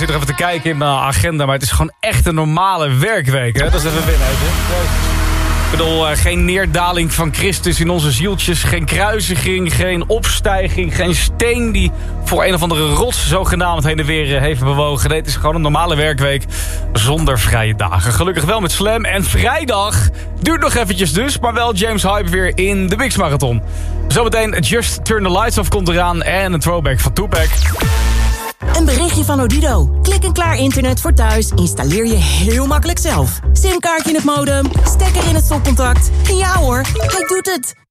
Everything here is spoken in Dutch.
zit er even te kijken in mijn agenda, maar het is gewoon echt een normale werkweek. Hè? Dat is even winnen. Ik bedoel, geen neerdaling van Christus in onze zieltjes. Geen kruisiging, geen opstijging. Geen steen die voor een of andere rots zogenaamd heen en weer heeft bewogen. Nee, het is gewoon een normale werkweek zonder vrije dagen. Gelukkig wel met Slam. En vrijdag duurt nog eventjes dus. Maar wel James Hype weer in de Mix Marathon. Zometeen Just Turn the Lights Off komt eraan. En een throwback van Tupac. Een berichtje van Odido. Klik en klaar internet voor thuis. Installeer je heel makkelijk zelf. Simkaartje in het modem. Stekker in het stopcontact. En ja hoor, hij doet het.